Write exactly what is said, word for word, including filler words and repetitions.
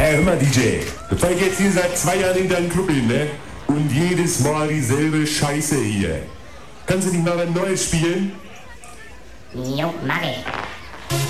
Hey, hör mal, D J. Du fährst jetzt hier seit zwei Jahren in deinen Club hin, ne? Und jedes Mal dieselbe Scheiße hier. Kannst du nicht mal was Neues spielen? Jo, mach ich.